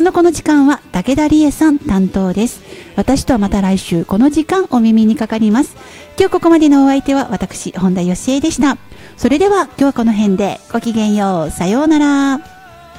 のこの時間は武田理恵さん担当です。私とはまた来週この時間お耳にかかります。今日ここまでのお相手は私本田よしえでした。それでは今日はこの辺でごきげんよう。さようなら。